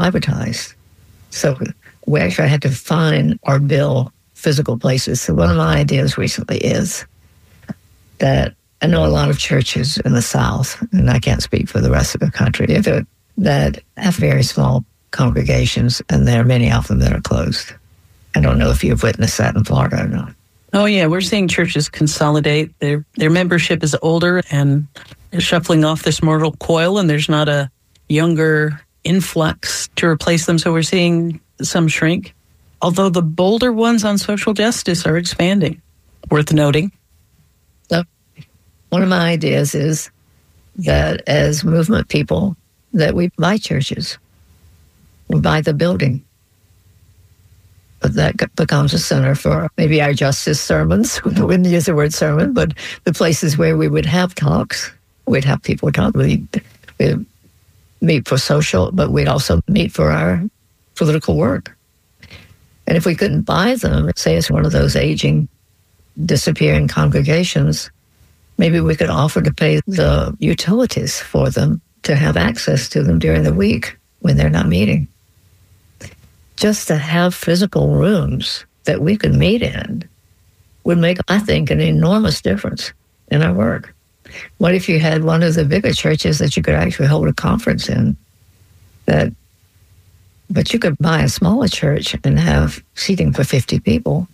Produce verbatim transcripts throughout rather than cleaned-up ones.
privatized. So we actually had to find or build physical places. So one of my ideas recently is that I know a lot of churches in the South, and I can't speak for the rest of the country, that have very small congregations, and there are many of them that are closed. I don't know if you've witnessed that in Florida or not. Oh, yeah. We're seeing churches consolidate. Their their membership is older and they're shuffling off this mortal coil, and there's not a younger influx to replace them. So we're seeing some shrink. Although the bolder ones on social justice are expanding. Worth noting. So one of my ideas is that as movement people, that we buy churches. We buy the building. But that becomes a center for maybe our justice sermons. We wouldn't use the word sermon, but the places where we would have talks. We'd have people talk. We'd, we'd meet for social, but we'd also meet for our political work. And if we couldn't buy them, say it's one of those aging, disappearing congregations, maybe we could offer to pay the utilities for them to have access to them during the week when they're not meeting. Just to have physical rooms that we could meet in would make, I think, an enormous difference in our work. What if you had one of the bigger churches that you could actually hold a conference in? That, but you could buy a smaller church and have seating for fifty people.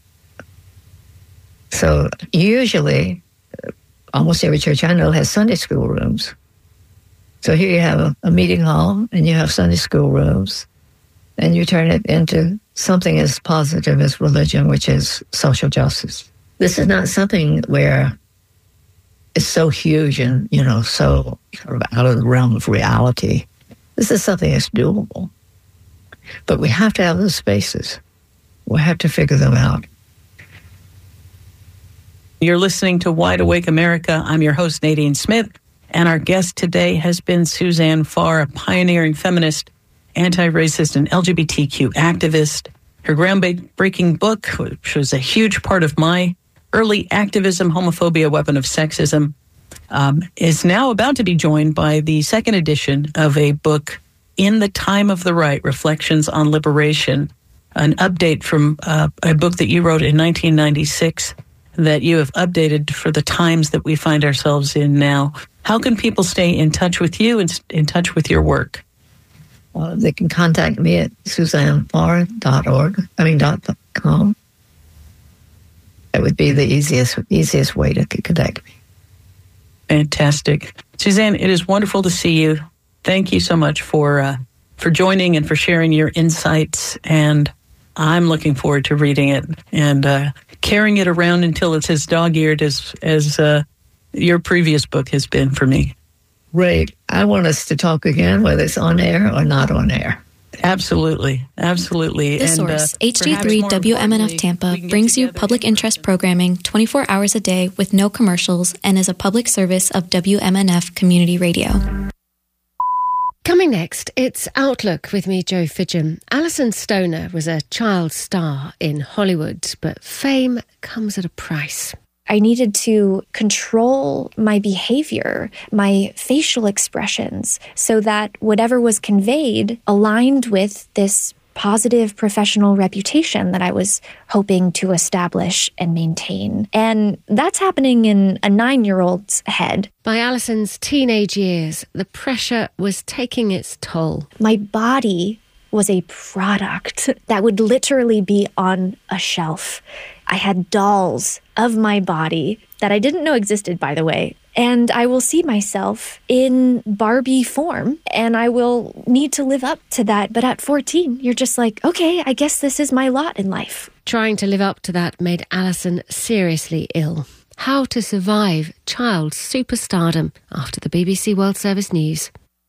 So usually, almost every church I know has Sunday school rooms. So here you have a, a meeting hall and you have Sunday school rooms. And you turn it into something as positive as religion, which is social justice. This is not something where it's so huge and, you know, so sort of out of the realm of reality. This is something that's doable. But we have to have those spaces. We have to figure them out. You're listening to Wide Awake America. I'm your host, Nadine Smith, and our guest today has been Suzanne Farr, a pioneering feminist, anti-racist, and L G B T Q activist. Her groundbreaking book, which was a huge part of my early activism, Homophobia, Weapon of Sexism, um, is now about to be joined by the second edition of a book, In the Time of the Right, Reflections on Liberation, an update from uh, a book that you wrote in nineteen ninety-six that you have updated for the times that we find ourselves in now. How can people stay in touch with you and in touch with your work? Uh, they can contact me at suzanne farr dot org, I mean, dot com. That would be the easiest easiest way to connect me. Fantastic. Suzanne, it is wonderful to see you. Thank you so much for uh, for joining and for sharing your insights. And I'm looking forward to reading it and uh, carrying it around until it's as dog-eared as, as uh, your previous book has been for me. Great. I want us to talk again, whether it's on air or not on air. Absolutely. Absolutely. The and, Source, uh, H D three W M N F Tampa, brings you public interest programming twenty-four hours a day with no commercials and is a public service of W M N F Community Radio. Coming next, it's Outlook with me, Jo Fidgen. Alison Stoner was a child star in Hollywood, but fame comes at a price. I needed to control my behavior, my facial expressions, so that whatever was conveyed aligned with this positive professional reputation that I was hoping to establish and maintain. And that's happening in a nine-year-old's head. By Alison's teenage years, the pressure was taking its toll. My body was a product that would literally be on a shelf. I had dolls of my body that I didn't know existed, by the way. And I will see myself in Barbie form, and I will need to live up to that. But at fourteen, you're just like, okay, I guess this is my lot in life. Trying to live up to that made Alison seriously ill. How to survive child superstardom after the B B C World Service News.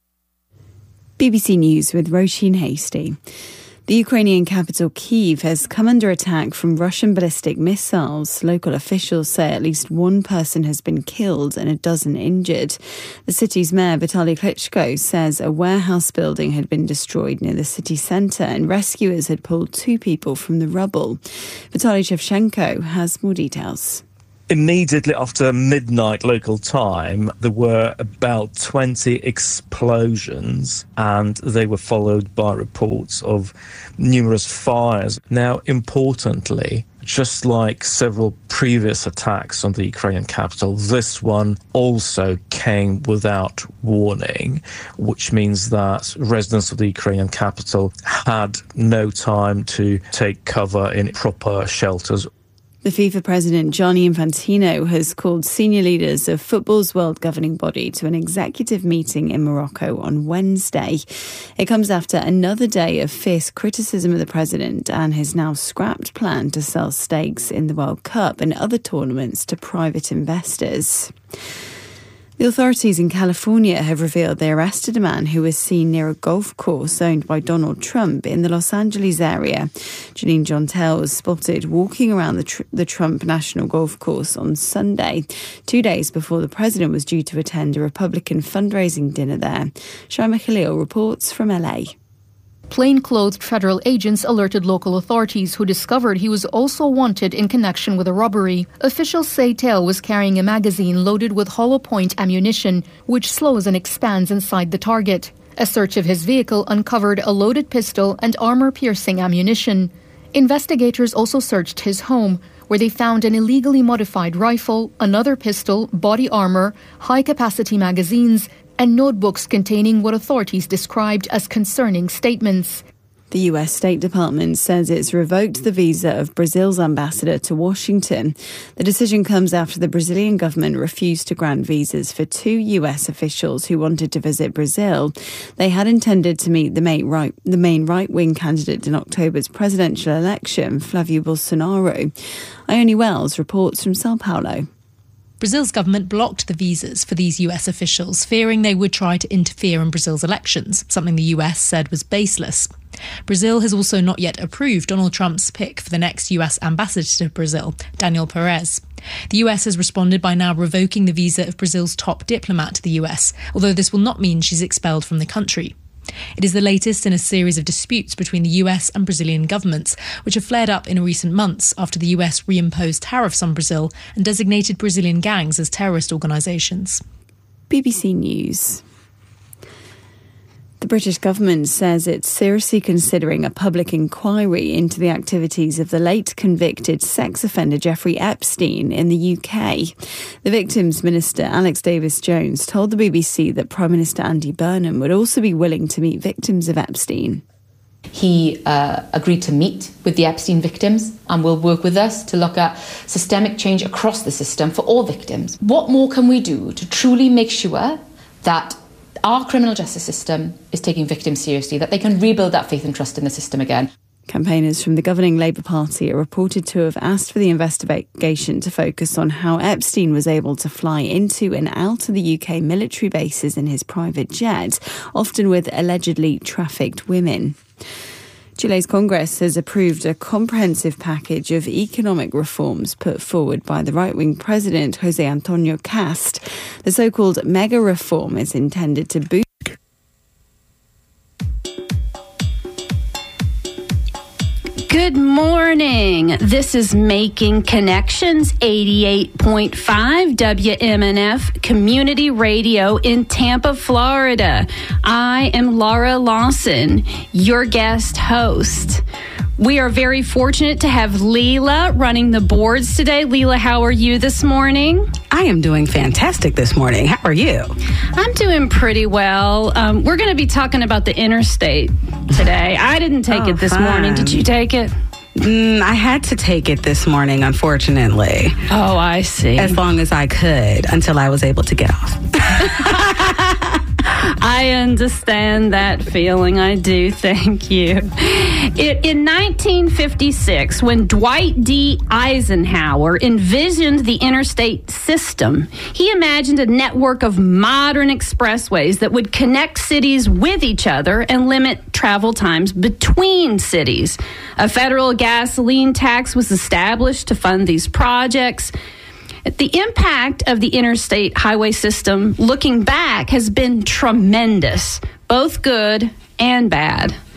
B B C News with Roisin Hasty. The Ukrainian capital Kyiv has come under attack from Russian ballistic missiles. Local officials say at least one person has been killed and a dozen injured. The city's mayor, Vitaly Klitschko, says a warehouse building had been destroyed near the city centre and rescuers had pulled two people from the rubble. Vitaly Shevchenko has more details. Immediately after midnight local time, there were about twenty explosions, and they were followed by reports of numerous fires. Now, importantly, just like several previous attacks on the Ukrainian capital, this one also came without warning, which means that residents of the Ukrainian capital had no time to take cover in proper shelters. The FIFA president, Gianni Infantino, has called senior leaders of football's world governing body to an executive meeting in Morocco on Wednesday. It comes after another day of fierce criticism of the president and his now scrapped plan to sell stakes in the World Cup and other tournaments to private investors. The authorities in California have revealed they arrested a man who was seen near a golf course owned by Donald Trump in the Los Angeles area. Janine Jontel was spotted walking around the, tr- the Trump National Golf Course on Sunday, two days before the president was due to attend a Republican fundraising dinner there. Shaima Khalil reports from L A. Plainclothed federal agents alerted local authorities, who discovered he was also wanted in connection with a robbery. Officials say Teo was carrying a magazine loaded with hollow point ammunition, which slows and expands inside the target. A search of his vehicle uncovered a loaded pistol and armor-piercing ammunition. Investigators also searched his home, where they found an illegally modified rifle, another pistol, body armor, high-capacity magazines, and notebooks containing what authorities described as concerning statements. The U S State Department says it's revoked the visa of Brazil's ambassador to Washington. The decision comes after the Brazilian government refused to grant visas for two U S officials who wanted to visit Brazil. They had intended to meet the main, right, the main right-wing candidate in October's presidential election, Flavio Bolsonaro. Ione Wells reports from Sao Paulo. Brazil's government blocked the visas for these U S officials, fearing they would try to interfere in Brazil's elections, something the U S said was baseless. Brazil has also not yet approved Donald Trump's pick for the next U S ambassador to Brazil, Daniel Perez. The U S has responded by now revoking the visa of Brazil's top diplomat to the U S, although this will not mean she's expelled from the country. It is the latest in a series of disputes between the U S and Brazilian governments, which have flared up in recent months after the U S reimposed tariffs on Brazil and designated Brazilian gangs as terrorist organisations. B B C News. The British government says it's seriously considering a public inquiry into the activities of the late convicted sex offender Jeffrey Epstein in the U K. The Victims Minister, Alex Davis-Jones, told the B B C that Prime Minister Andy Burnham would also be willing to meet victims of Epstein. He uh, agreed to meet with the Epstein victims and will work with us to look at systemic change across the system for all victims. What more can we do to truly make sure that our criminal justice system is taking victims seriously, that they can rebuild that faith and trust in the system again? Campaigners from the governing Labour Party are reported to have asked for the investigation to focus on how Epstein was able to fly into and out of the U K military bases in his private jet, often with allegedly trafficked women. Chile's Congress has approved a comprehensive package of economic reforms put forward by the right-wing president, José Antonio Cast. The so-called mega reform is intended to boost Good morning. This is Making Connections, eighty-eight point five W M N F Community Radio in Tampa, Florida. I am Laura Lawson, your guest host. We are very fortunate to have Leela running the boards today. Leela, how are you this morning? I am doing fantastic this morning. How are you? I'm doing pretty well. Um, we're going to be talking about the interstate today. I didn't take oh, it this fun. morning. Did you take it? Mm, I had to take it this morning, unfortunately. Oh, I see. As long as I could, until I was able to get off. I understand that feeling. I do. Thank you. It, in nineteen fifty-six, when Dwight D. Eisenhower envisioned the interstate system, he imagined a network of modern expressways that would connect cities with each other and limit travel times between cities. A federal gasoline tax was established to fund these projects. The impact of the interstate highway system, looking back, has been tremendous, both good and bad.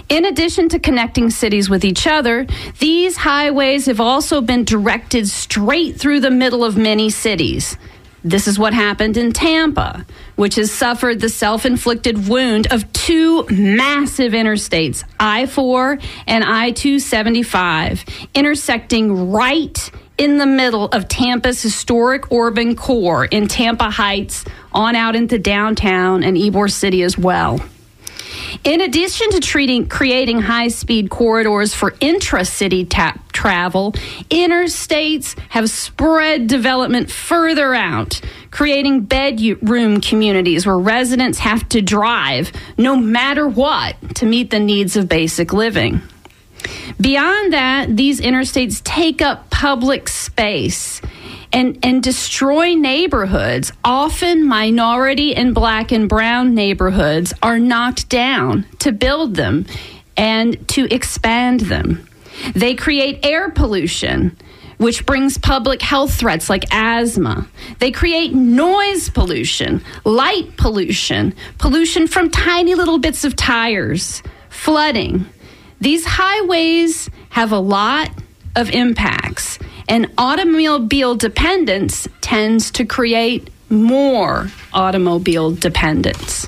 In addition to connecting cities with each other, these highways have also been directed straight through the middle of many cities. This is what happened in Tampa, which has suffered the self-inflicted wound of two massive interstates, I four and I two seventy-five, intersecting right in the middle of Tampa's historic urban core in Tampa Heights on out into downtown and Ybor City as well. In addition to treating, creating high-speed corridors for intra-city ta- travel, interstates have spread development further out, creating bedroom communities where residents have to drive no matter what to meet the needs of basic living. Beyond that, these interstates take up public space and, and destroy neighborhoods. Often minority and black and brown neighborhoods are knocked down to build them and to expand them. They create air pollution, which brings public health threats like asthma. They create noise pollution, light pollution, pollution from tiny little bits of tires, flooding. These highways have a lot of impacts, and automobile dependence tends to create more automobile dependence.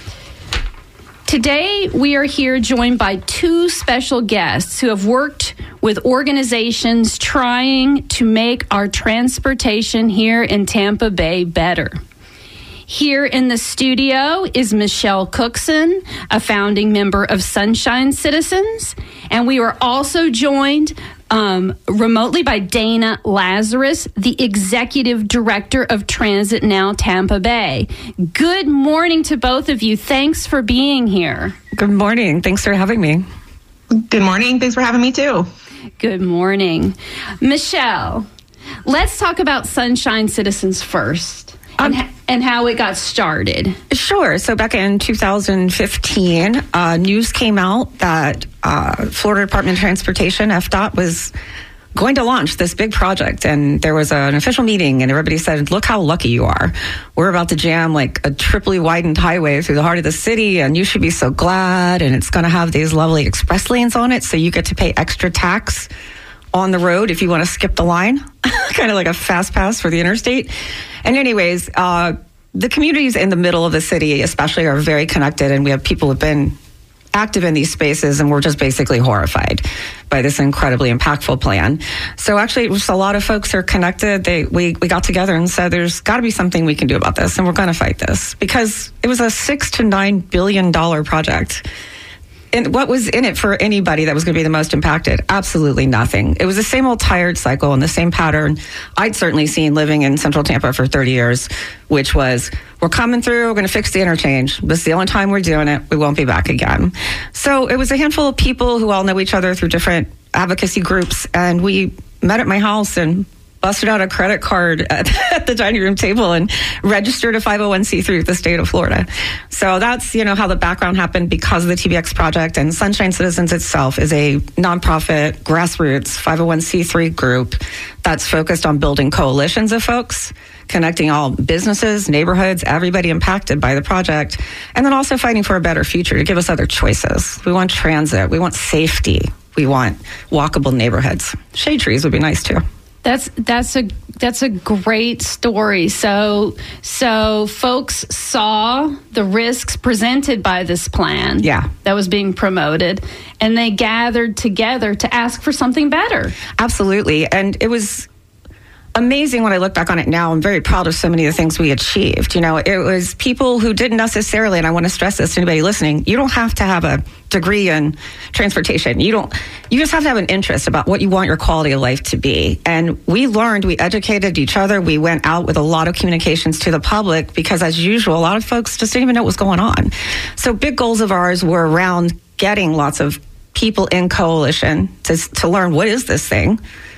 Today, we are here joined by two special guests who have worked with organizations trying to make our transportation here in Tampa Bay better. Here in the studio is Michelle Cookson, a founding member of Sunshine Citizens, and we were also joined um, remotely by Dana Lazarus, the executive director of Transit Now Tampa Bay. Good morning to both of you. Thanks for being here. Good morning. Thanks for having me. Good morning. Thanks for having me too. Good morning. Michelle, let's talk about Sunshine Citizens first. And, ha- and how it got started. Sure. So back in two thousand fifteen, uh, news came out that uh, Florida Department of Transportation, F D O T, was going to launch this big project. And there was an official meeting, and everybody said, look how lucky you are. We're about to jam like a triply widened highway through the heart of the city, and you should be so glad. And it's going to have these lovely express lanes on it, so you get to pay extra tax on the road if you want to skip the line, kind of like a fast pass for the interstate. And anyways, uh, the communities in the middle of the city especially are very connected, and we have people who've been active in these spaces, and we're just basically horrified by this incredibly impactful plan. So actually, just a lot of folks are connected. They we, we got together and said, there's got to be something we can do about this, and we're going to fight this, because it was a six to nine billion dollar project. And what was in it for anybody that was going to be the most impacted? Absolutely nothing. It was the same old tired cycle and the same pattern I'd certainly seen living in Central Tampa for thirty years, which was, we're coming through, we're going to fix the interchange. This is the only time we're doing it. We won't be back again. So it was a handful of people who all know each other through different advocacy groups, and we met at my house and busted out a credit card at, at the dining room table and registered a five oh one c three with the state of Florida. So that's, you know, how the background happened because of the T B X project. And Sunshine Citizens itself is a nonprofit, grassroots five oh one c three group that's focused on building coalitions of folks, connecting all businesses, neighborhoods, everybody impacted by the project, and then also fighting for a better future to give us other choices. We want transit. We want safety. We want walkable neighborhoods. Shade trees would be nice too. That's that's a that's a great story. So so folks saw the risks presented by this plan, yeah, that was being promoted, and they gathered together to ask for something better. Absolutely, and it was amazing when I look back on it now. I'm very proud of so many of the things we achieved. You know, it was people who didn't necessarily, and I want to stress this to anybody listening, you don't have to have a degree in transportation. You don't, you just have to have an interest about what you want your quality of life to be. And we learned, we educated each other. We went out with a lot of communications to the public because, as usual, a lot of folks just didn't even know what was going on. So big goals of ours were around getting lots of people in coalition to, to learn, what is this thing?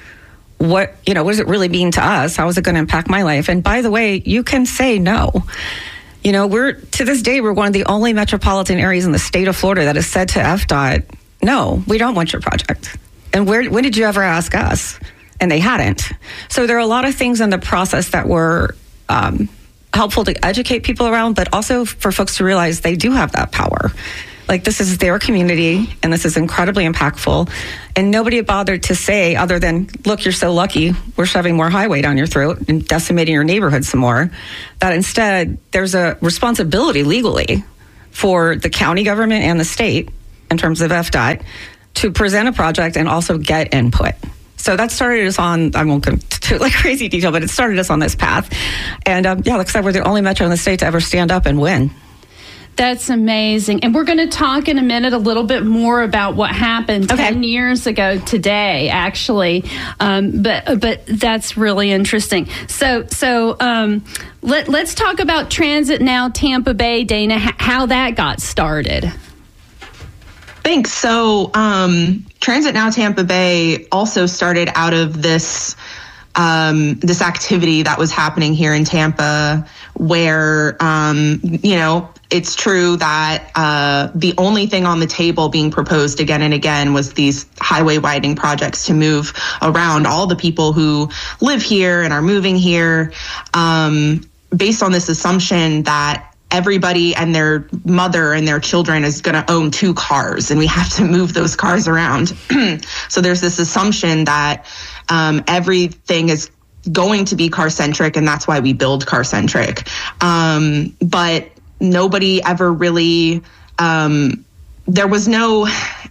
What, you know, what does it really mean to us? How is it going to impact my life? And by the way, you can say no. You know, we're, to this day, we're one of the only metropolitan areas in the state of Florida that has said to F D O T, no, we don't want your project. And where, when did you ever ask us? And they hadn't. So there are a lot of things in the process that were um, helpful to educate people around, but also for folks to realize they do have that power. Like, this is their community, and this is incredibly impactful. And nobody bothered to say, other than, look, you're so lucky, we're shoving more highway down your throat and decimating your neighborhood some more, that instead there's a responsibility legally for the county government and the state, in terms of F D O T, to present a project and also get input. So that started us on, I won't go to like crazy detail, but it started us on this path. And um, yeah, like I said, we're the only metro in the state to ever stand up and win. That's amazing. And we're going to talk in a minute a little bit more about what happened okay. ten years ago today, actually. Um, but but that's really interesting. So so um, let, let's talk about Transit Now Tampa Bay, Dana, h- how that got started. Thanks. So um, Transit Now Tampa Bay also started out of this um, this activity that was happening here in Tampa, where, um, you know, it's true that uh, the only thing on the table being proposed again and again was these highway widening projects to move around all the people who live here and are moving here, um, based on this assumption that everybody and their mother and their children is going to own two cars, and we have to move those cars around. So there's this assumption that um, everything is going to be car-centric, and that's why we build car-centric. Um, but nobody ever really, um, there was no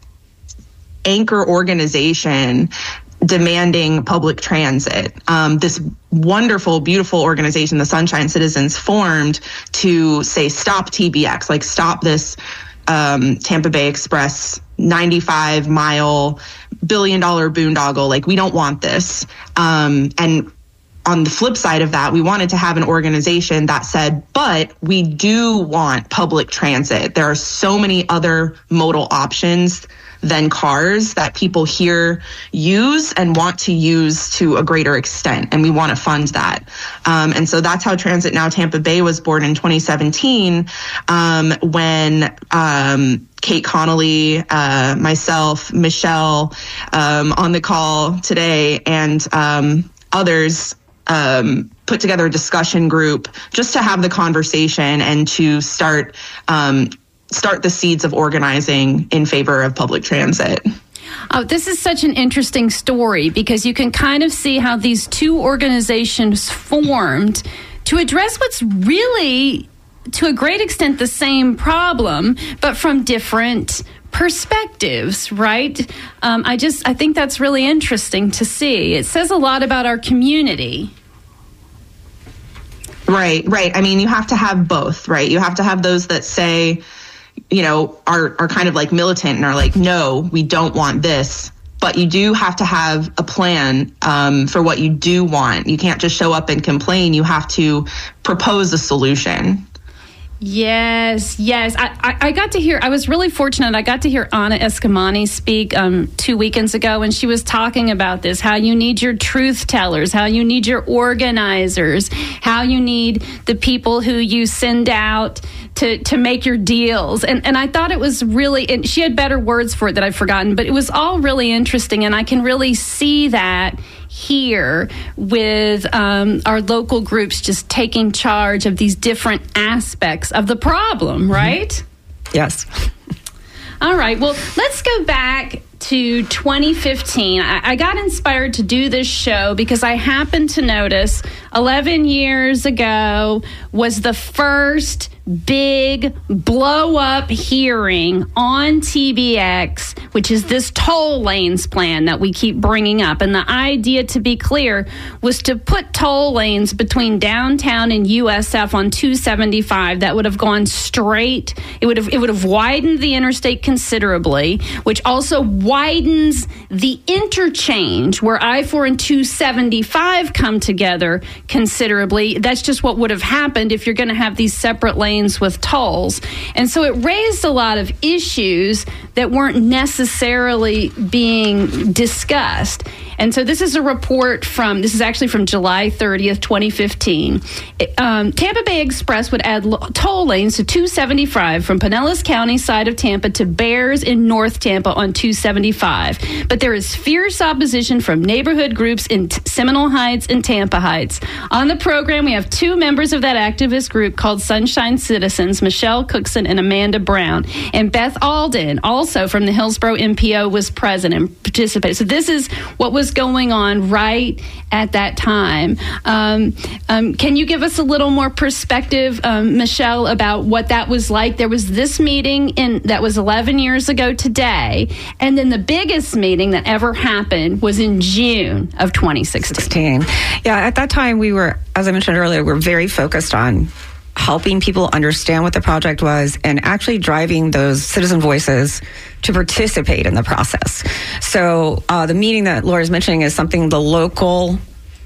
anchor organization demanding public transit. Um, this wonderful, beautiful organization, the Sunshine Citizens, formed to say, stop T B X, like stop this um, Tampa Bay Express ninety-five mile billion dollar boondoggle. Like, we don't want this. Um, and on the flip side of that, we wanted to have an organization that said, but we do want public transit. There are so many other modal options than cars that people here use and want to use to a greater extent, and we want to fund that. Um, and so that's how Transit Now Tampa Bay was born in twenty seventeen, um, when um, Kate Connolly, uh, myself, Michelle, um, on the call today, and um, others um, put together a discussion group just to have the conversation and to start um, start the seeds of organizing in favor of public transit. Oh, this is such an interesting story, because you can kind of see how these two organizations formed to address what's really, to a great extent, the same problem, but from different perspectives, right? Um, I just, I think that's really interesting to see. It says a lot about our community. Right, right. I mean, you have to have both, right? You have to have those that say, you know, are, are kind of like militant and are like, no, we don't want this. But you do have to have a plan um, for what you do want. You can't just show up and complain. You have to propose a solution. Yes, yes. I, I, I got to hear, I was really fortunate. I got to hear Anna Eskamani speak um, two weekends ago, and she was talking about this, how you need your truth tellers, how you need your organizers, how you need the people who you send out to, to make your deals. And, and I thought it was really, and she had better words for it that I've forgotten, but it was all really interesting. And I can really see that here with um, our local groups just taking charge of these different aspects of the problem, right? Yes. All right. Well, let's go back to twenty fifteen. I, I got inspired to do this show because I happened to notice eleven years ago was the first big blow up hearing on T B X, which is this toll lanes plan that we keep bringing up. And the idea, to be clear, was to put toll lanes between downtown and U S F on two seventy-five that would have gone straight. It would have it would have widened the interstate considerably, which also widens the interchange where I four and two seventy-five come together considerably. That's just what would have happened if you're going to have these separate lanes with tolls. And so it raised a lot of issues that weren't necessarily being discussed. And And so this is a report from, this is actually from July thirtieth, twenty fifteen. It, um, Tampa Bay Express would add lo- toll lanes to two seventy-five from Pinellas County side of Tampa to Bears in North Tampa on two seventy-five. But there is fierce opposition from neighborhood groups in T- Seminole Heights and Tampa Heights. On the program, we have two members of that activist group called Sunshine Citizens, Michelle Cookson and Amanda Brown. And Beth Alden, also from the Hillsborough M P O, was present and participated. So this is what was going on right at that time. Um, um, can you give us a little more perspective, um, Michelle, about what that was like? There was this meeting in that was eleven years ago today, and then the biggest meeting that ever happened was in June of twenty sixteen. Yeah, at that time we were, as I mentioned earlier, we we're very focused on helping people understand what the project was and actually driving those citizen voices to participate in the process. So uh, the meeting that Laura's mentioning is something the local,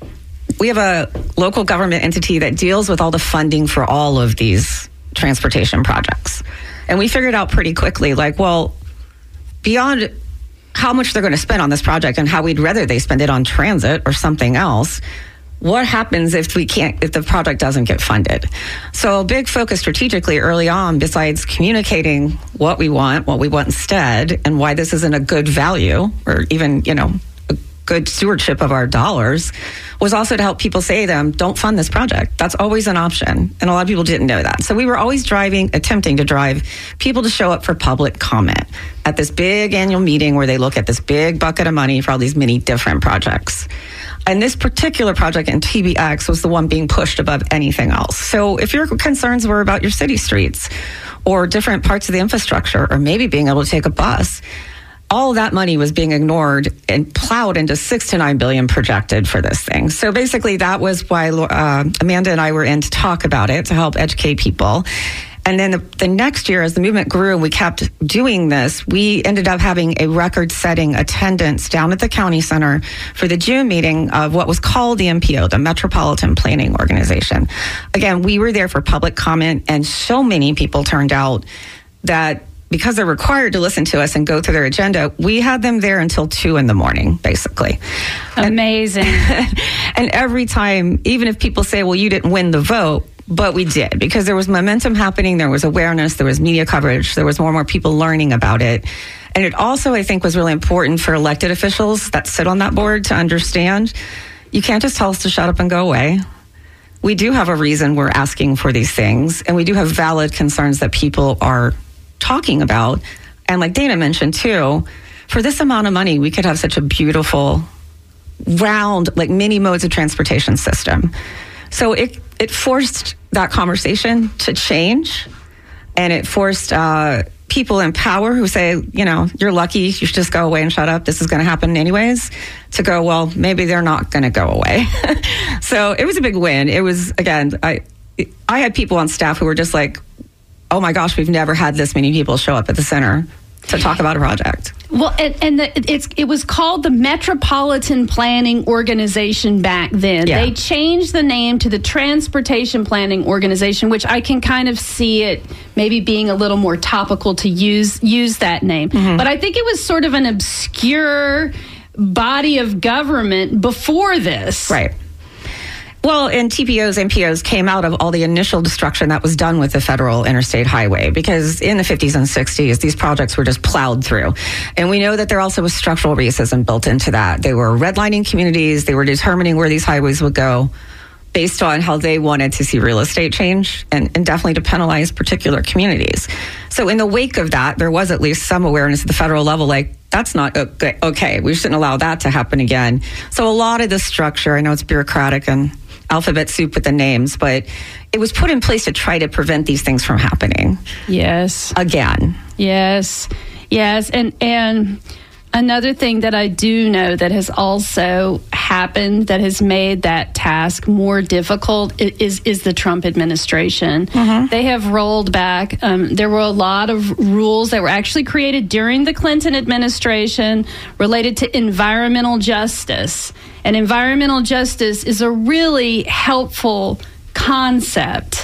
we have a local government entity that deals with all the funding for all of these transportation projects. And we figured out pretty quickly, like, well, beyond how much they're going to spend on this project and how we'd rather they spend it on transit or something else, what happens if we can't, if the project doesn't get funded? So a big focus strategically early on, besides communicating what we want, what we want instead, and why this isn't a good value or even, you know, a good stewardship of our dollars, was also to help people say to them, don't fund this project. That's always an option. And a lot of people didn't know that. So we were always driving, attempting to drive people to show up for public comment at this big annual meeting where they look at this big bucket of money for all these many different projects. And this particular project in T B X was the one being pushed above anything else. So if your concerns were about your city streets or different parts of the infrastructure, or maybe being able to take a bus, all that money was being ignored and plowed into six to nine billion projected for this thing. So basically that was why uh, Amanda and I were in to talk about it, to help educate people. And then the, the next year, as the movement grew and we kept doing this, we ended up having a record-setting attendance down at the county center for the June meeting of what was called the M P O, the Metropolitan Planning Organization. Again, we were there for public comment, and so many people turned out that because they're required to listen to us and go through their agenda, we had them there until two in the morning, basically. Amazing. And, and every time, even if people say, well, you didn't win the vote, but we did, because there was momentum happening, there was awareness, there was media coverage, there was more and more people learning about it. And it also, I think, was really important for elected officials that sit on that board to understand, you can't just tell us to shut up and go away. We do have a reason we're asking for these things, and we do have valid concerns that people are talking about. And like Dana mentioned too, for this amount of money, we could have such a beautiful, round, like mini modes of transportation system. So it it forced that conversation to change, and it forced uh, people in power who say, you know, you're lucky, you should just go away and shut up, this is going to happen anyways, to go, well, maybe they're not going to go away. So it was a big win. It was, again, I I had people on staff who were just like, oh my gosh, we've never had this many people show up at the center to talk about a project. Well, and, and the, it's it was called the Metropolitan Planning Organization back then. Yeah. They changed the name to the Transportation Planning Organization, which I can kind of see it maybe being a little more topical to use use that name. Mm-hmm. But I think it was sort of an obscure body of government before this. Right. Well, and T P Os, M P Os came out of all the initial destruction that was done with the federal interstate highway, because in the fifties and sixties, these projects were just plowed through. And we know that there also was structural racism built into that. They were redlining communities. They were determining where these highways would go based on how they wanted to see real estate change, and, and definitely to penalize particular communities. So in the wake of that, there was at least some awareness at the federal level, like, that's not okay. okay. We shouldn't allow that to happen again. So a lot of the structure, I know it's bureaucratic and alphabet soup with the names, but it was put in place to try to prevent these things from happening. Yes. Again. Yes. Yes. And and another thing that I do know that has also happened that has made that task more difficult is is the Trump administration. Mm-hmm. They have rolled back. Um, there were a lot of rules that were actually created during the Clinton administration related to environmental justice. And environmental justice is a really helpful concept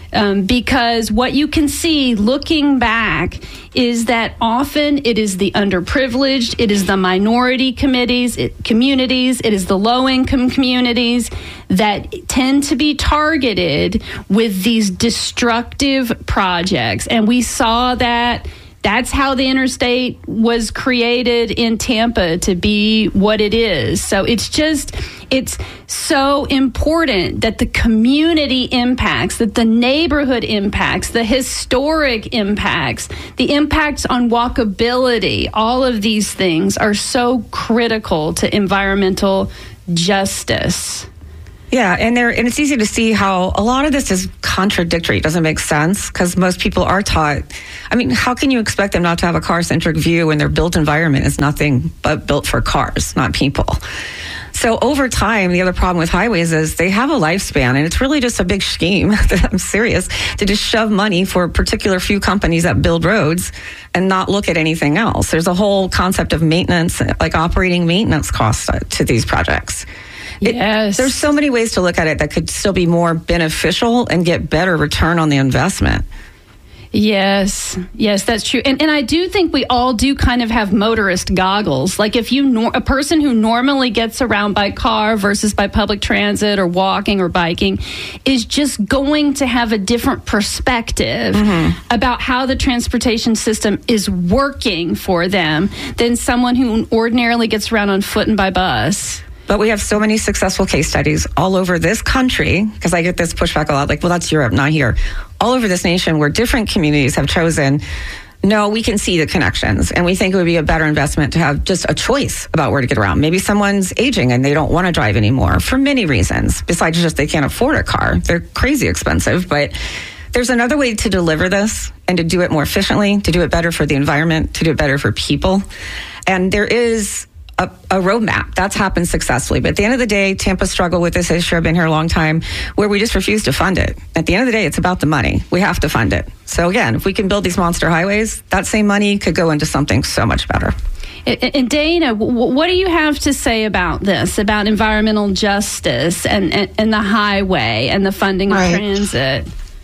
Um, because what you can see looking back is that often it is the underprivileged, it is the minority committees, it, communities, it is the low-income communities that tend to be targeted with these destructive projects. And we saw that. That's how the interstate was created in Tampa to be what it is. So it's just, it's so important that the community impacts, that the neighborhood impacts, the historic impacts, the impacts on walkability, all of these things are so critical to environmental justice. Yeah, and there, and it's easy to see how a lot of this is contradictory. It doesn't make sense because most people are taught. I mean, how can you expect them not to have a car-centric view when their built environment is nothing but built for cars, not people? So over time, the other problem with highways is they have a lifespan, and it's really just a big scheme. I'm serious, to just shove money for a particular few companies that build roads and not look at anything else. There's a whole concept of maintenance, like operating maintenance costs to these projects. It, yes. There's so many ways to look at it that could still be more beneficial and get better return on the investment. Yes, yes, that's true. And and I do think we all do kind of have motorist goggles. Like if you, nor- a person who normally gets around by car versus by public transit or walking or biking is just going to have a different perspective mm-hmm. about how the transportation system is working for them than someone who ordinarily gets around on foot and by bus. But we have so many successful case studies all over this country, because I get this pushback a lot, like, well, that's Europe, not here. All over this nation where different communities have chosen, no, we can see the connections, and we think it would be a better investment to have just a choice about where to get around. Maybe someone's aging and they don't want to drive anymore for many reasons, besides just they can't afford a car. They're crazy expensive, but there's another way to deliver this and to do it more efficiently, to do it better for the environment, to do it better for people. And there is A, a roadmap that's happened successfully. But at the end of the day, Tampa struggled with this issue. I've been here a long time where we just refuse to fund it. At the end of the day, it's about the money. We have to fund it. So again, if we can build these monster highways, that same money could go into something so much better. And Dana, what do you have to say about this, about environmental justice and, and, and the highway and the funding of right. transit?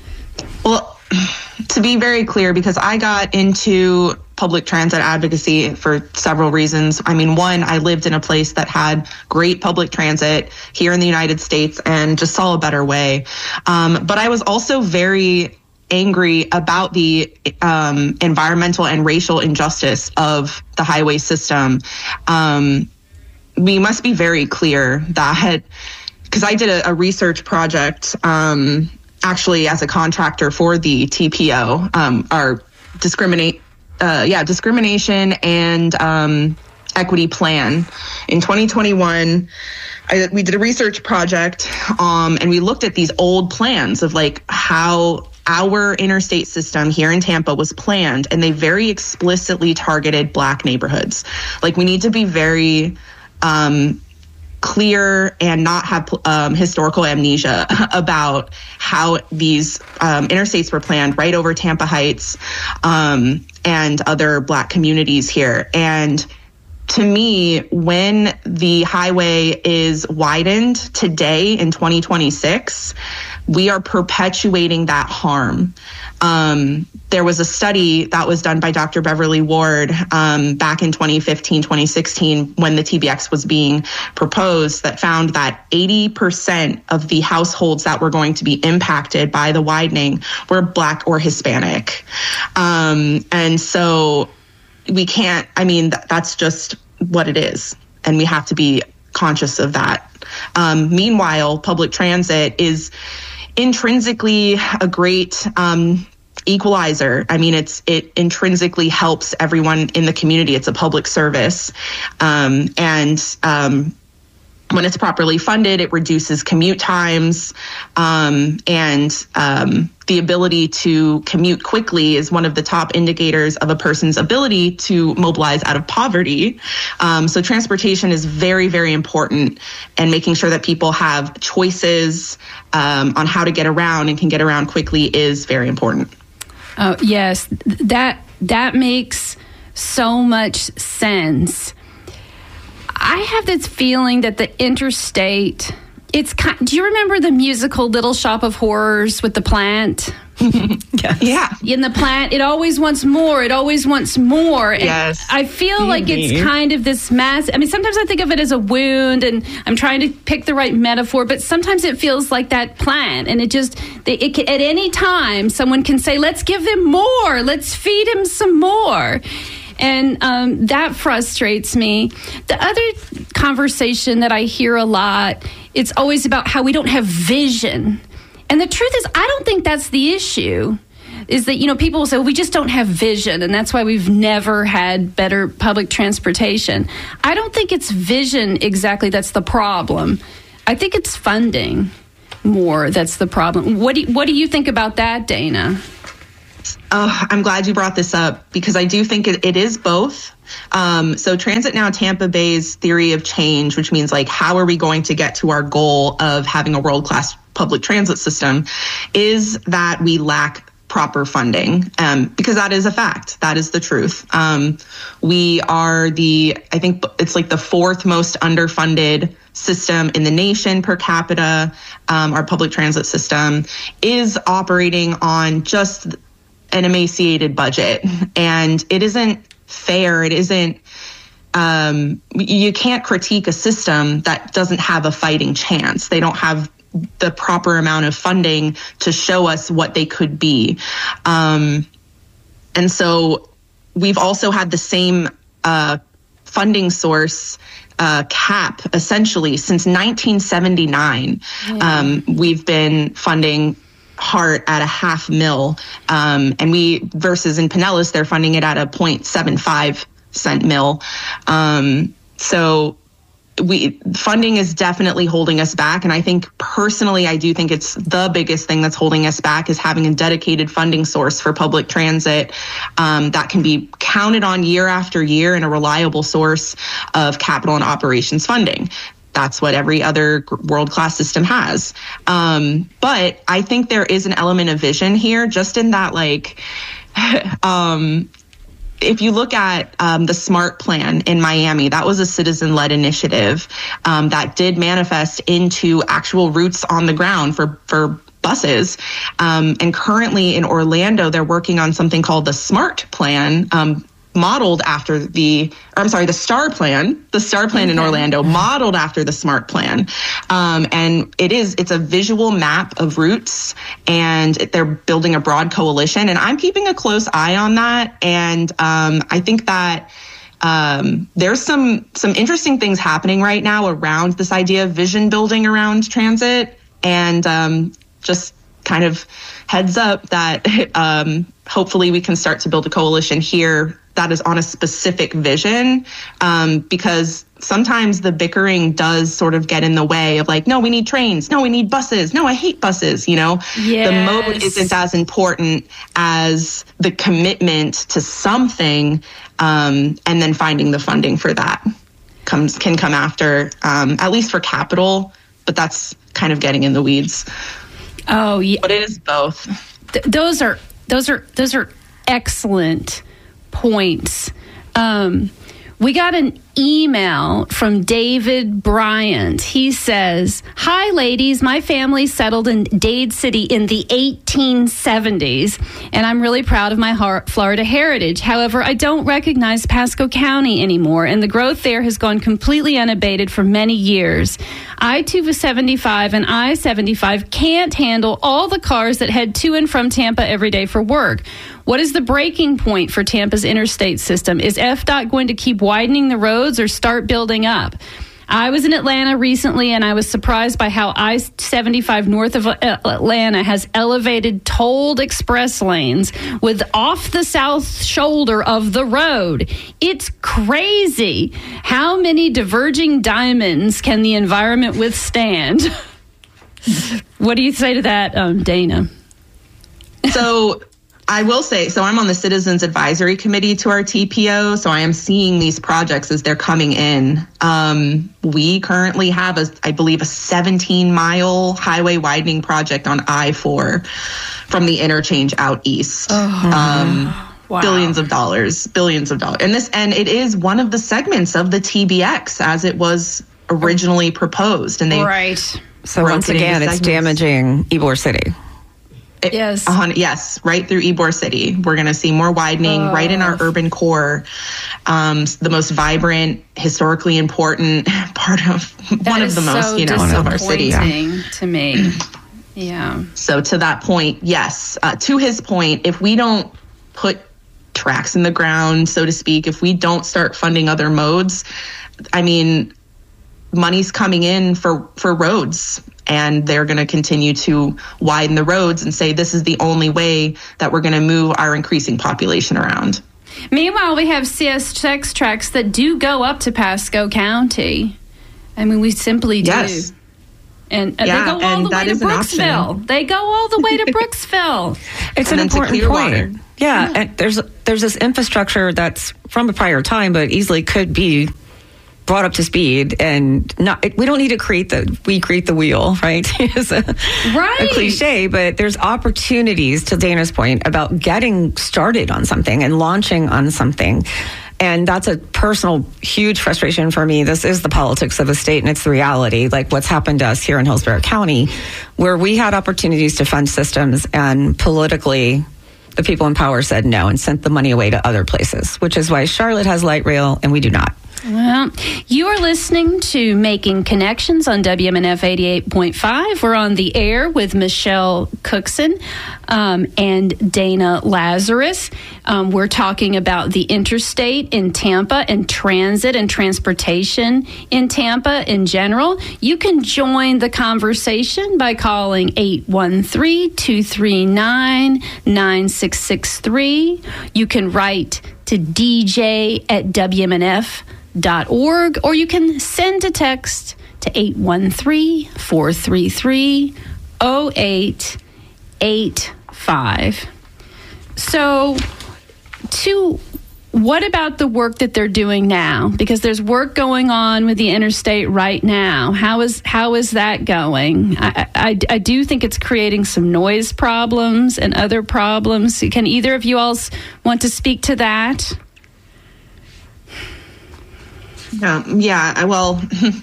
Well, to be very clear, because I got into public transit advocacy for several reasons. I mean, one, I lived in a place that had great public transit here in the United States and just saw a better way. Um, but I was also very angry about the um, environmental and racial injustice of the highway system. Um, we must be very clear that, because I did a, a research project um, actually as a contractor for the T P O, um, our discriminate Uh, yeah, discrimination and um, equity plan. In twenty twenty-one, I, we did a research project um, and we looked at these old plans of like how our interstate system here in Tampa was planned, and they very explicitly targeted Black neighborhoods. Like, we need to be very um, clear and not have um, historical amnesia about how these um, interstates were planned right over Tampa Heights um, and other Black communities here. And to me, when the highway is widened today in twenty twenty-six, we are perpetuating that harm. Um, there was a study that was done by Doctor Beverly Ward um, back in twenty fifteen, twenty sixteen, when the T B X was being proposed, that found that eighty percent of the households that were going to be impacted by the widening were Black or Hispanic. Um, and so we can't, I mean, th- that's just what it is. And we have to be conscious of that. Um, meanwhile, public transit is intrinsically a great um, equalizer. I mean, it's it intrinsically helps everyone in the community. It's a public service. Um, and um, when it's properly funded, it reduces commute times, um, and um, the ability to commute quickly is one of the top indicators of a person's ability to mobilize out of poverty. Um, so transportation is very, very important, and making sure that people have choices um, on how to get around and can get around quickly is very important. Oh, yes, that that makes so much sense. I have this feeling that the interstate it's kind, do you remember the musical Little Shop of Horrors with the plant? Yes. Yeah. In the plant, it always wants more. It always wants more. And yes. I feel mm-hmm. like it's kind of this mass. I mean, sometimes I think of it as a wound, and I'm trying to pick the right metaphor, but sometimes it feels like that plant, and it just, it, it can, at any time, someone can say, let's give him more. Let's feed him some more. And um, that frustrates me. The other conversation that I hear a lot, it's always about how we don't have vision. And the truth is, I don't think that's the issue, is that, you know, people will say, well, we just don't have vision, and that's why we've never had better public transportation. I don't think it's vision exactly that's the problem. I think it's funding more that's the problem. What do you, what do you think about that, Dana? Oh, I'm glad you brought this up, because I do think it, it is both. Um, so Transit Now Tampa Bay's theory of change, which means like, how are we going to get to our goal of having a world-class public transit system, is that we lack proper funding, um, because that is a fact. That is the truth. Um, we are the, I think it's like the fourth most underfunded system in the nation per capita. Um, our public transit system is operating on just an emaciated budget, and it isn't fair. It isn't, um, you can't critique a system that doesn't have a fighting chance. They don't have the proper amount of funding to show us what they could be. Um, and so we've also had the same uh, funding source uh, cap, essentially, since nineteen seventy-nine. Yeah. Um, we've been funding HART at a half mil, um, and we, versus in Pinellas, they're funding it at a zero point seven five cent mil. Um, so we funding is definitely holding us back. And I think personally, I do think it's the biggest thing that's holding us back is having a dedicated funding source for public transit um, that can be counted on year after year and a reliable source of capital and operations funding. That's what every other world-class system has. Um, but I think there is an element of vision here, just in that, like, um, if you look at um, the SMART plan in Miami, that was a citizen-led initiative um, that did manifest into actual routes on the ground for, for buses. Um, and currently in Orlando, they're working on something called the SMART plan, um, modeled after the, or I'm sorry, the STAR plan, the STAR plan okay. in Orlando, modeled after the SMART plan. Um, and it is, it's a visual map of routes, and they're building a broad coalition. And I'm keeping a close eye on that. And um, I think that um, there's some, some interesting things happening right now around this idea of vision building around transit. And um, just kind of heads up that um, hopefully we can start to build a coalition here that is on a specific vision, um, because sometimes the bickering does sort of get in the way of like, no, we need trains. No, we need buses. No, I hate buses. You know, yes. The mode isn't as important as the commitment to something, um, and then finding the funding for that comes can come after, um, at least for capital, but that's kind of getting in the weeds. Oh, yeah. But it is both. Th- those are those are those are excellent points. Um, we got an email from David Bryant. He says, "Hi, ladies. My family settled in Dade City in the eighteen seventies, and I'm really proud of my Florida heritage. However, I don't recognize Pasco County anymore, and the growth there has gone completely unabated for many years. I two seventy-five and I seventy-five can't handle all the cars that head to and from Tampa every day for work. What is the breaking point for Tampa's interstate system? Is F D O T going to keep widening the roads or start building up? I was in Atlanta recently, and I was surprised by how I seventy-five north of Atlanta has elevated tolled express lanes with off the south shoulder of the road. It's crazy. How many diverging diamonds can the environment withstand?" What do you say to that, um, Dana? So I will say, so I'm on the Citizens Advisory Committee to our T P O, so I am seeing these projects as they're coming in. Um, we currently have, a, I believe, a seventeen mile highway widening project on I four from the interchange out east. Oh, um, wow. Billions of dollars, billions of dollars. And this, and it is one of the segments of the T B X as it was originally proposed. And they right. So once again, it's damaging Ybor City. It, yes. Uh, yes, right through Ybor City. We're going to see more widening oh. right in our urban core. Um, the most vibrant, historically important part of that one of the most, so you know, of our city. Yeah. To me. Yeah. So to that point, yes. Uh, to his point, if we don't put tracks in the ground, so to speak, if we don't start funding other modes, I mean, money's coming in for, for roads. And they're going to continue to widen the roads and say this is the only way that we're going to move our increasing population around. Meanwhile, we have C S X tracks that do go up to Pasco County. I mean, we simply do. Yes. And uh, yeah, they go all the way to Brooksville. They go all the way to Brooksville. It's and an important point. Yeah, yeah, and there's there's this infrastructure that's from a prior time, but easily could be brought up to speed, and not we don't need to create the we create the wheel, right? It's a, right. a cliche, but there's opportunities, to Dana's point, about getting started on something and launching on something. And that's a personal, huge frustration for me. This is the politics of a state, and it's the reality, like what's happened to us here in Hillsborough County, where we had opportunities to fund systems, and politically, the people in power said no and sent the money away to other places, which is why Charlotte has light rail and we do not. Well, you are listening to Making Connections on W M N F eighty-eight point five. We're on the air with Michelle Cookson um, and Dana Lazarus. Um, we're talking about the interstate in Tampa and transit and transportation in Tampa in general. You can join the conversation by calling eight one three, two three nine, nine six six three. You can write to D J at W M N F dot org, or you can send a text to eight one three, four three three, zero eight eight five. So, to what about the work that they're doing now? Because there's work going on with the interstate right now. How is how is that going? I, I, I do think it's creating some noise problems and other problems. Can either of you all want to speak to that? Um, yeah, well,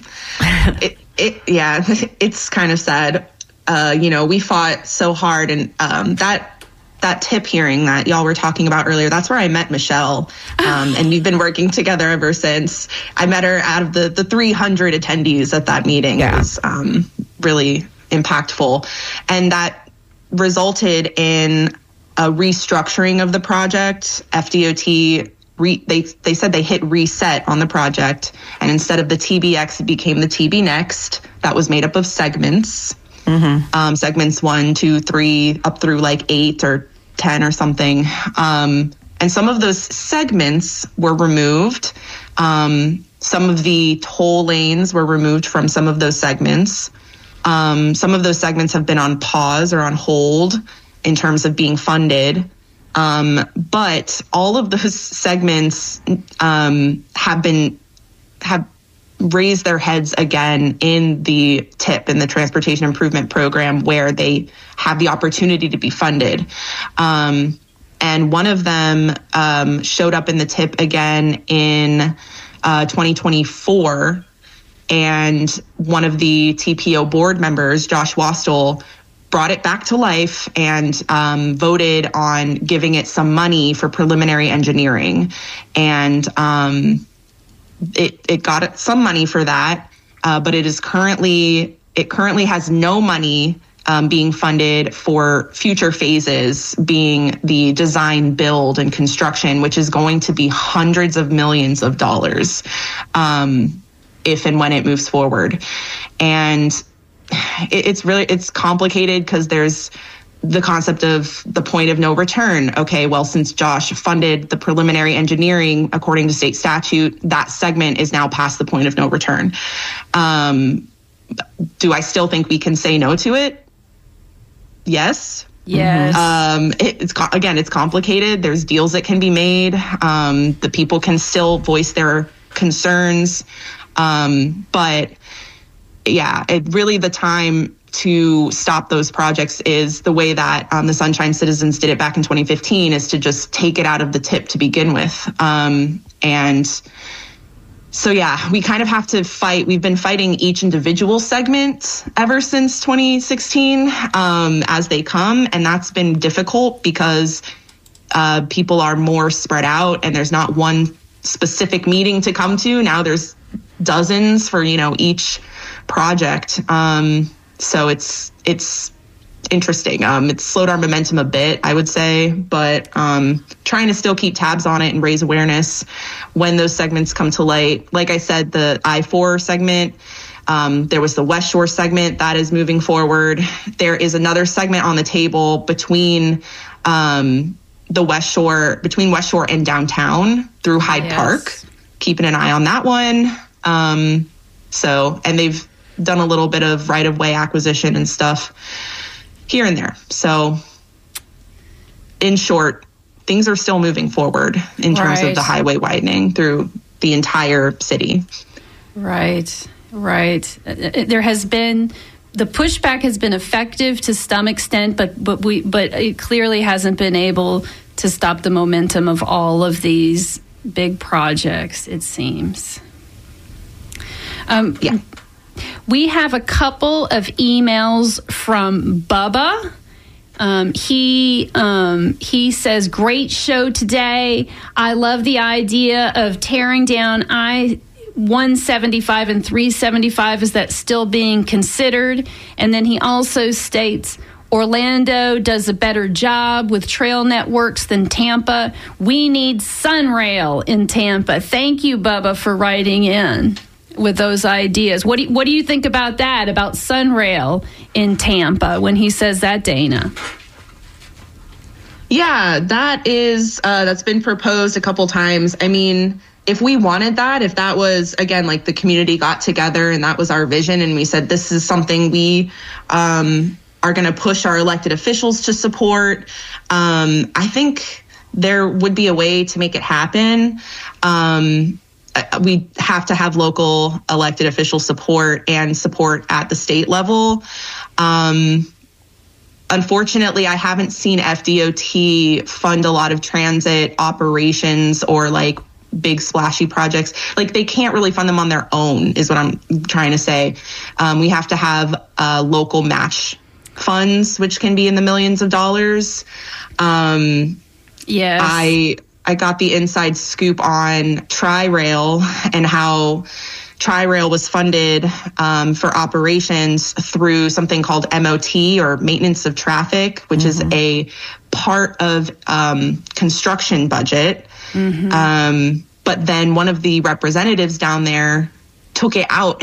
it, it, yeah, it's kind of sad. Uh, you know, we fought so hard, and um, that that tip hearing that y'all were talking about earlier, that's where I met Michelle, um, and we've been working together ever since. I met her out of the, the three hundred attendees at that meeting. Yeah. It was um, really impactful, and that resulted in a restructuring of the project. F D O T Re, they they said they hit reset on the project, and instead of the T B X, it became the T B Next. That was made up of segments, mm-hmm. um, segments one, two, three, up through like eight or ten or something. Um, and some of those segments were removed. Um, some of the toll lanes were removed from some of those segments. Um, some of those segments have been on pause or on hold in terms of being funded. Um, but all of those segments um, have been have raised their heads again in the T I P, in the Transportation Improvement Program, where they have the opportunity to be funded. Um, and one of them um, showed up in the T I P again in uh, twenty twenty-four, and one of the T P O board members, Josh Wastel, brought it back to life and um, voted on giving it some money for preliminary engineering. And um, it, it got some money for that, uh, but it is currently, it currently has no money um, being funded for future phases, being the design, build, and construction, which is going to be hundreds of millions of dollars um, if and when it moves forward. And it's really, it's complicated because there's the concept of the point of no return. Okay, well, since Josh funded the preliminary engineering according to state statute, that segment is now past the point of no return. Um, do I still think we can say no to it? Yes. Yes. Um, it, it's again, it's complicated. There's deals that can be made. Um, the people can still voice their concerns. Um, but yeah, it really the time to stop those projects is the way that um, the Sunshine Citizens did it back in twenty fifteen, is to just take it out of the T I P to begin with. Um, and so yeah, we kind of have to fight. We've been fighting each individual segment ever since twenty sixteen um, as they come. And that's been difficult because uh, people are more spread out and there's not one specific meeting to come to. Now there's dozens for, you know, each project. Um, so it's, it's interesting. Um, it's slowed our momentum a bit, I would say, but um, trying to still keep tabs on it and raise awareness when those segments come to light. Like I said, the I four segment, um, there was the West Shore segment that is moving forward. There is another segment on the table between um, the West Shore, between West Shore and downtown through Hyde yes. Park. Keeping an eye on that one. Um, so, and they've done a little bit of right-of-way acquisition and stuff here and there. So, in short, things are still moving forward in terms right. of the highway widening through the entire city. Right, right. There has been, the pushback has been effective to some extent, but but we but it clearly hasn't been able to stop the momentum of all of these big projects, it seems. Um, yeah. We have a couple of emails from Bubba. Um, he um, he says, great show today. I love the idea of tearing down I one seventy-five and three seventy-five. Is that still being considered? And then he also states, Orlando does a better job with trail networks than Tampa. We need Sunrail in Tampa. Thank you, Bubba, for writing in with those ideas. What do you, what do you think about that, about Sunrail in Tampa when he says that, Dana? Yeah, that is, uh, that's been proposed a couple times. I mean, if we wanted that, if that was, again, like the community got together and that was our vision and we said, this is something we um, are going to push our elected officials to support, um, I think there would be a way to make it happen. Um, we have to have local elected official support and support at the state level. Um, unfortunately, I haven't seen F D O T fund a lot of transit operations or like big splashy projects. Like they can't really fund them on their own is what I'm trying to say. Um, we have to have uh, local match funds, which can be in the millions of dollars. Um, yes. I... I got the inside scoop on Tri-Rail and how Tri-Rail was funded um, for operations through something called M O T, or Maintenance of Traffic, which mm-hmm. is a part of um, construction budget. Mm-hmm. Um, but then one of the representatives down there took it out,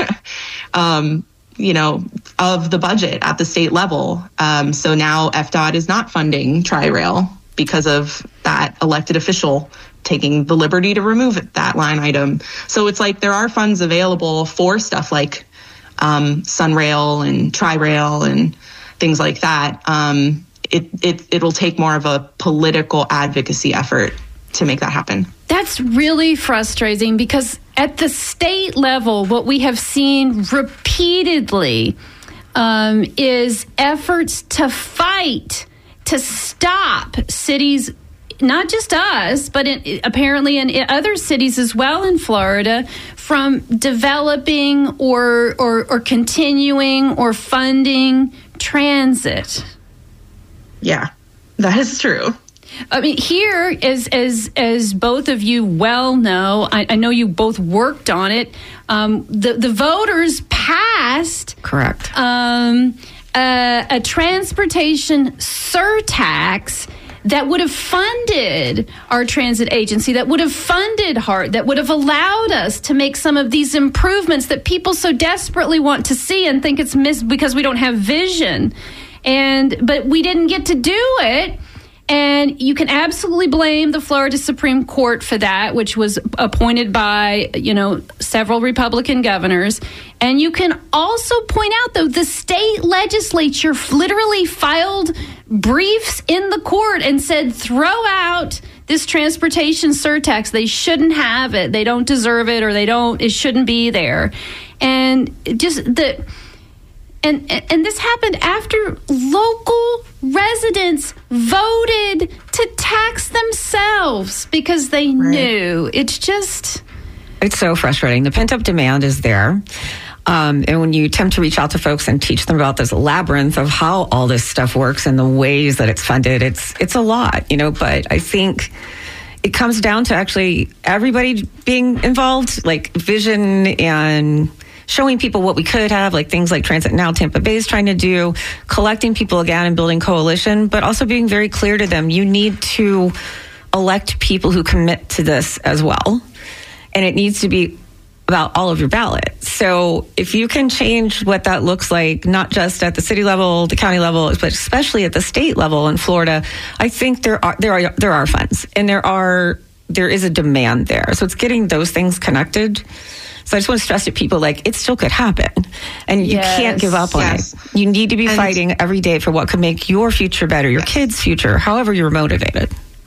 um, you know, of the budget at the state level. Um, so now F D O T is not funding Tri-Rail because of that elected official taking the liberty to remove it, that line item. So it's like there are funds available for stuff like um, Sunrail and Tri-Rail and things like that. Um, it, it, it'll take more of a political advocacy effort to make that happen. That's really frustrating because at the state level, what we have seen repeatedly um, is efforts to fight to stop cities, not just us, but in, apparently in other cities as well in Florida, from developing or, or or continuing or funding transit. Yeah, that is true. I mean, here, as as as both of you well know, I, I know you both worked on it. Um, the the voters passed correct. Um, Uh, a transportation surtax that would have funded our transit agency, that would have funded HART, that would have allowed us to make some of these improvements that people so desperately want to see and think it's missed because we don't have vision. And but we didn't get to do it. And you can absolutely blame the Florida Supreme Court for that, which was appointed by, you know, several Republican governors. And you can also point out, though, the state legislature literally filed briefs in the court and said, throw out this transportation surtax. They shouldn't have it. They don't deserve it, or they don't, it shouldn't be there. And just the... And and this happened after local residents voted to tax themselves because they right. knew. It's just... It's so frustrating. The pent-up demand is there. Um, and when you attempt to reach out to folks and teach them about this labyrinth of how all this stuff works and the ways that it's funded, it's it's a lot, you know, but I think it comes down to actually everybody being involved, like vision and showing people what we could have, like things like Transit Now Tampa Bay is trying to do, collecting people again and building coalition, but also being very clear to them, you need to elect people who commit to this as well. And it needs to be about all of your ballot. So if you can change what that looks like, not just at the city level, the county level, but especially at the state level in Florida, I think there are there are there are funds and there are there is a demand there. So it's getting those things connected. So I just want to stress to people, like, it still could happen. And you yes. can't give up on yes. it. You need to be and fighting every day for what could make your future better, your yes. kids' future, however you're motivated.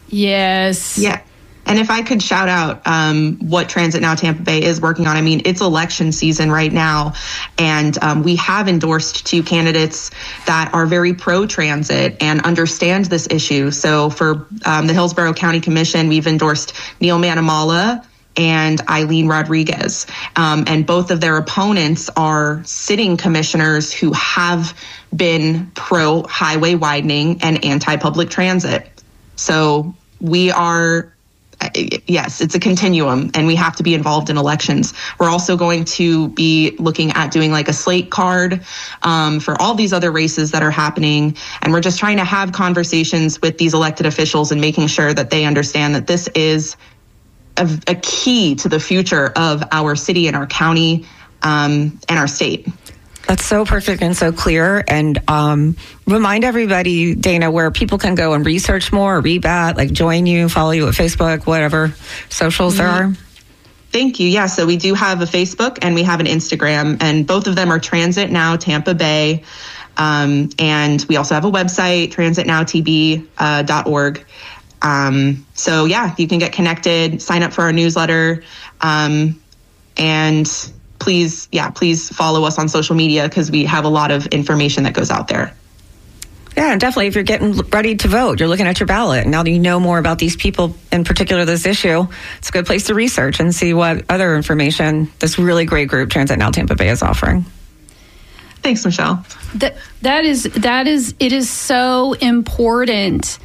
Yes. Yeah. And if I could shout out um, what Transit Now Tampa Bay is working on, I mean, it's election season right now, and um, we have endorsed two candidates that are very pro-transit and understand this issue. So for um, the Hillsborough County Commission, we've endorsed Neil Manamala and Eileen Rodriguez. Um, and both of their opponents are sitting commissioners who have been pro-highway widening and anti-public transit. So we are... Yes, it's a continuum, and we have to be involved in elections. We're also going to be looking at doing like a slate card um, for all these other races that are happening. And we're just trying to have conversations with these elected officials and making sure that they understand that this is a, a key to the future of our city and our county um, and our state. That's so perfect and so clear. And um, remind everybody, Dana, where people can go and research more, or read that, like join you, follow you at Facebook, whatever socials there are. Thank you. Yeah, so we do have a Facebook and we have an Instagram, and both of them are Transit Now Tampa Bay. Um, and we also have a website, transit now t b dot org. Um, so, yeah, you can get connected, sign up for our newsletter, um, and... Please, yeah, please follow us on social media because we have a lot of information that goes out there. Yeah, and definitely if you're getting ready to vote, you're looking at your ballot, and now that you know more about these people, in particular this issue, it's a good place to research and see what other information this really great group, Transit Now Tampa Bay, is offering. Thanks, Michelle. That, that is, that is, it is so important.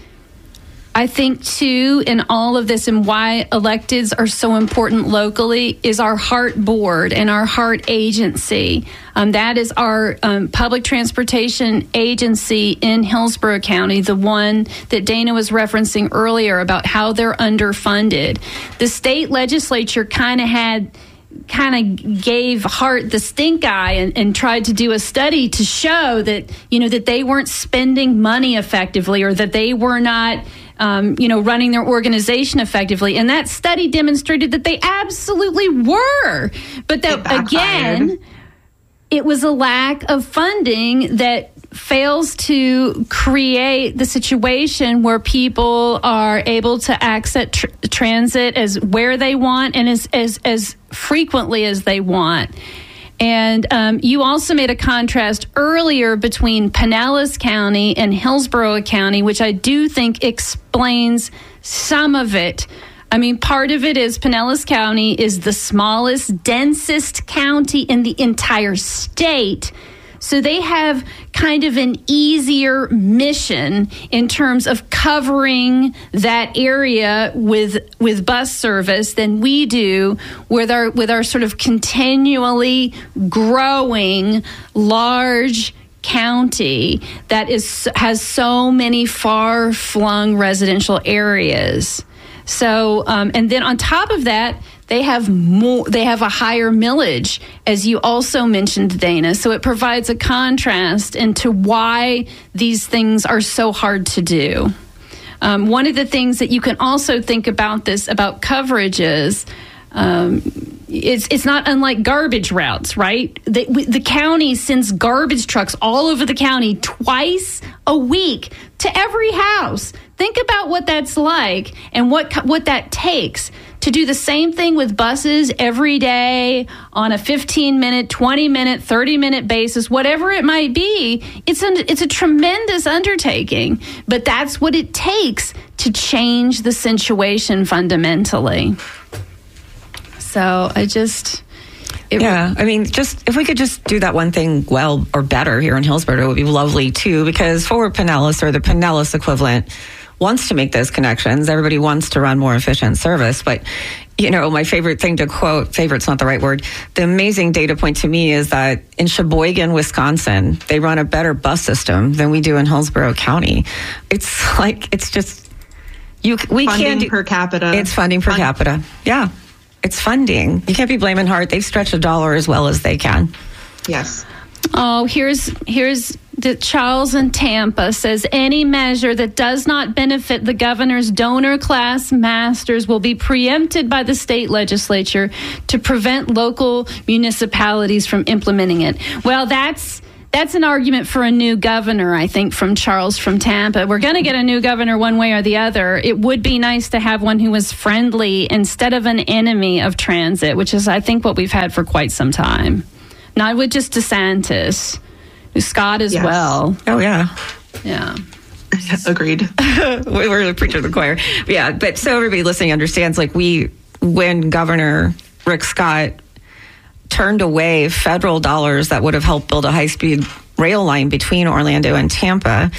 I think, too, in all of this and why electeds are so important locally is our HART board and our HART agency. Um, that is our um, public transportation agency in Hillsborough County, the one that Dana was referencing earlier about how they're underfunded. The state legislature kind of had... kind of gave HART the stink eye and, and tried to do a study to show that, you know, that they weren't spending money effectively, or that they were not, um, you know, running their organization effectively. And that study demonstrated that they absolutely were. But that, again, it was a lack of funding that fails to create the situation where people are able to access tr- transit as where they want and as as, as frequently as they want. And um, you also made a contrast earlier between Pinellas County and Hillsborough County, which I do think explains some of it. I mean, part of it is Pinellas County is the smallest, densest county in the entire state. So they have kind of an easier mission in terms of covering that area with with bus service than we do with our with our sort of continually growing large county that is has so many far-flung residential areas. So, um, and then on top of that, they have more. They have a higher millage, as you also mentioned, Dana. So it provides a contrast into why these things are so hard to do. Um, one of the things that you can also think about this about coverage is um, it's it's not unlike garbage routes, right? The, we, the county sends garbage trucks all over the county twice a week to every house. Think about what that's like and what what that takes to do the same thing with buses every day on a fifteen minute, twenty minute, thirty minute basis, whatever it might be. It's an, it's a tremendous undertaking, but that's what it takes to change the situation fundamentally. So I just... It yeah, I mean, just if we could just do that one thing well or better here in Hillsborough, it would be lovely too, because Forward Pinellas, or the Pinellas equivalent, wants to make those connections. Everybody wants to run more efficient service. But, you know, my favorite thing to quote, favorite's not the right word, the amazing data point to me is that in Sheboygan, Wisconsin, they run a better bus system than we do in Hillsborough County. It's like, it's just, you we funding can't do, per capita. It's funding per Fund- capita. Yeah. It's funding. You can't be blaming Hart. They've stretched a dollar as well as they can. Yes. Oh, here's here's the Charles in Tampa says any measure that does not benefit the governor's donor class masters will be preempted by the state legislature to prevent local municipalities from implementing it. Well, that's That's an argument for a new governor, I think, from Charles from Tampa. We're going to get a new governor one way or the other. It would be nice to have one who was friendly instead of an enemy of transit, which is, I think, what we've had for quite some time. Not with just DeSantis, Scott as yes. well. Oh, yeah. Yeah. Agreed. We're the preacher of the choir. Yeah, but so everybody listening understands, like, we, when Governor Rick Scott turned away federal dollars that would have helped build a high-speed rail line between Orlando and Tampa,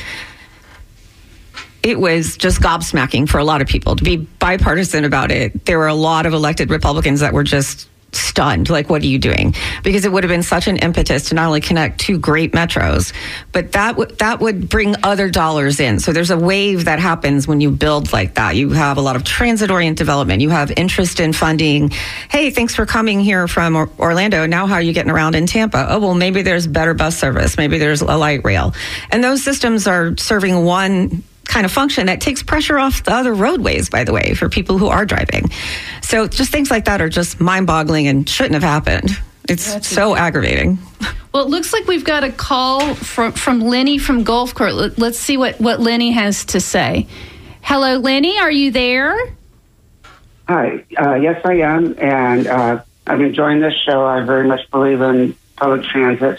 it was just gobsmacking for a lot of people. To be bipartisan about it, there were a lot of elected Republicans that were just stunned, like, what are you doing? Because it would have been such an impetus to not only connect two great metros, but that w- that would bring other dollars in. So there's a wave that happens when you build like that. You have a lot of transit-oriented development. You have interest in funding. Hey, thanks for coming here from or- Orlando. Now how are you getting around in Tampa? Oh, well, maybe there's better bus service. Maybe there's a light rail. And those systems are serving one kind of function that takes pressure off the other roadways, by the way, for people who are driving. So just things like that are just mind-boggling and shouldn't have happened. It's That's so aggravating. Well, it looks like we've got a call from, from Lenny from Gulfport. Let, let's see what, what Lenny has to say. Hello, Lenny, are you there? Hi, uh, yes, I am, and uh, I'm enjoying this show. I very much believe in public transit.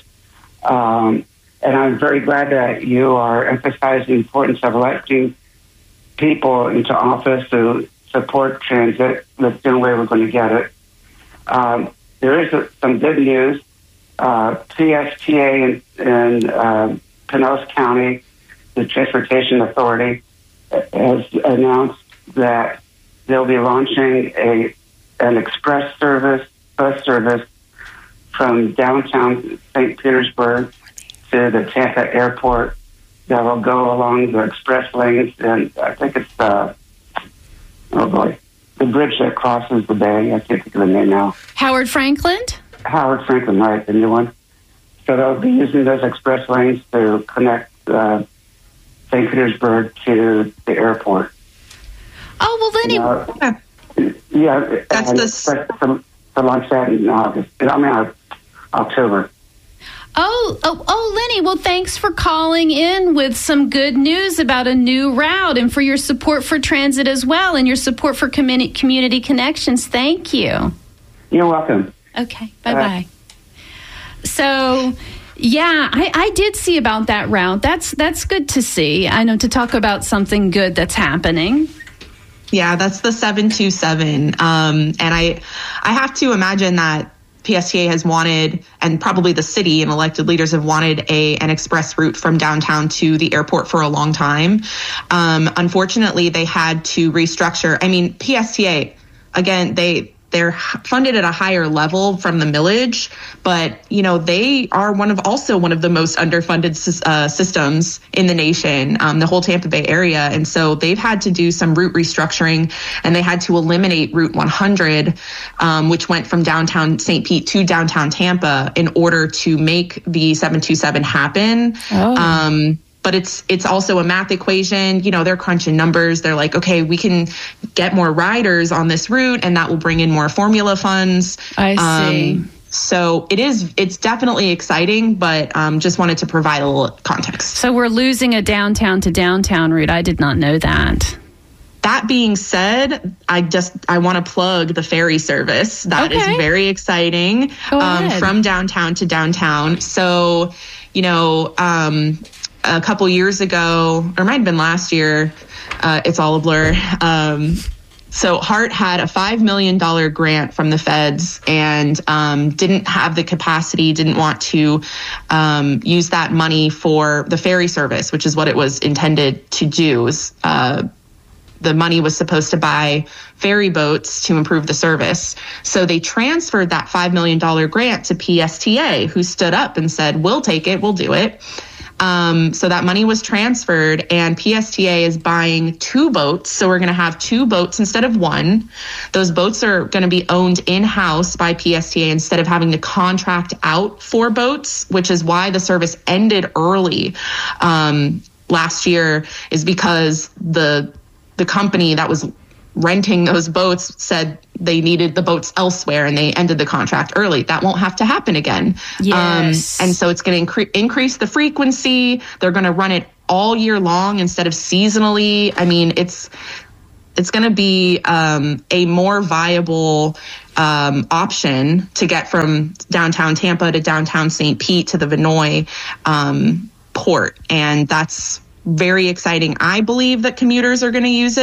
Um, And I'm very glad that you are emphasizing the importance of electing people into office to support transit. That's the only way we're going to get it. Um, there is a, some good news. Uh, P S T A in, in uh, Pinellas County, the Transportation Authority, has announced that they'll be launching a an express service, bus service from downtown Saint Petersburg to the Tampa airport that will go along the express lanes, and I think it's uh, oh boy, the bridge that crosses the bay. I can't think of the name now. Howard Franklin? Howard Franklin, right, the new one. So they'll be using those express lanes to connect uh, Saint Petersburg to the airport. Oh, well, Lenny. Uh, yeah, that's and the expect to, to launch that in August. I mean, uh, October. Oh, oh, oh, Lenny, well, thanks for calling in with some good news about a new route and for your support for transit as well and your support for community, community connections. Thank you. You're welcome. Okay, bye-bye. Uh, so, yeah, I, I did see about that route. That's that's good to see. I know, to talk about something good that's happening. Yeah, that's the seven two seven. Um, and I, I have to imagine that P S T A has wanted, and probably the city and elected leaders have wanted a an express route from downtown to the airport for a long time. Um, unfortunately, they had to restructure. I mean, P S T A, again, they they're funded at a higher level from the millage, but you know they are one of also one of the most underfunded uh, systems in the nation, um, the whole Tampa Bay area, and so they've had to do some route restructuring, and they had to eliminate Route one hundred, um, which went from downtown Saint Pete to downtown Tampa, in order to make the seven two seven happen. Oh. Um, But it's it's also a math equation. You know, they're crunching numbers. They're like, okay, we can get more riders on this route, and that will bring in more formula funds. I see. Um, so it is. It's definitely exciting, but um, just wanted to provide a little context. So we're losing a downtown to downtown route. I did not know that. That being said, I just I want to plug the ferry service. That okay. is very exciting. Go um, ahead. From downtown to downtown. So, you know. Um, A couple years ago, or might have been last year, uh, it's all a blur. Um, So HART had a five million dollars grant from the feds and um, didn't have the capacity, didn't want to um, use that money for the ferry service, which is what it was intended to do. It was, uh, the money was supposed to buy ferry boats to improve the service. So they transferred that five million dollars grant to P S T A, who stood up and said, we'll take it, we'll do it. Um, so that money was transferred, and P S T A is buying two boats. So we're going to have two boats instead of one. Those boats are going to be owned in-house by P S T A instead of having to contract out for boats, which is why the service ended early um, last year, is because the the company that was renting those boats said they needed the boats elsewhere, and they ended the contract early. That won't have to happen again. Yes. Um, and so it's going to incre- increase the frequency. They're going to run it all year long instead of seasonally. I mean, it's it's going to be um, a more viable um, option to get from downtown Tampa to downtown Saint Pete to the Vinoy um, port. And that's very exciting. I believe that commuters are going to use it.